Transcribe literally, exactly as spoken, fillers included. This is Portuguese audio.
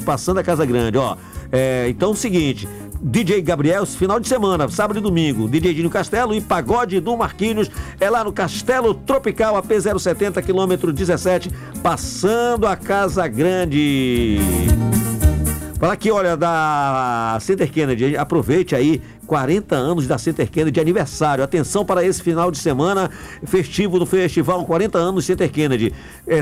passando a Casa Grande, ó. É, então é o seguinte, D J Gabriel, esse final de semana, sábado e domingo, D J Dinho Castelo e Pagode do Marquinhos, é lá no Castelo Tropical, A P zero setenta, quilômetro dezessete, passando a Casa Grande. Fala aqui, olha, da Center Kennedy, aproveite aí, quarenta anos da Center Kennedy de aniversário. Atenção para esse final de semana festivo do Festival quarenta anos Center Kennedy. É,